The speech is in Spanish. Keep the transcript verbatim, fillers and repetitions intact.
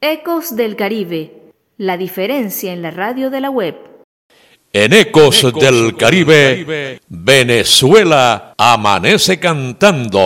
Ecos del Caribe, la diferencia en la radio de la web. En Ecos del Caribe, Venezuela amanece cantando.